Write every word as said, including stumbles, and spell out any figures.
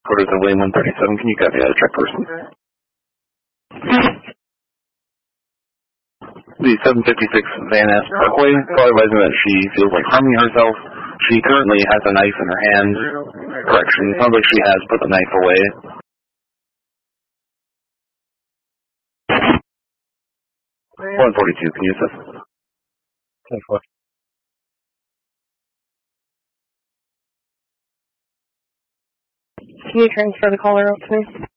Quarters of lane one thirty-seven, can you copy that check person? The seven fifty-six Van Ness Parkway, advising that she feels like harming herself. She currently has a knife in her hand. Correction, it sounds like she has put the knife away. one forty-two, can you assist? Can you transfer the caller out to me?